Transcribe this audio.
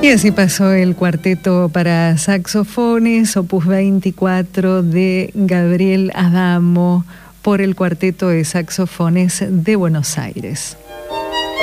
Y así pasó el cuarteto para saxofones, opus 24 de Gabriel Adamo, por el Cuarteto de Saxofones de Buenos Aires.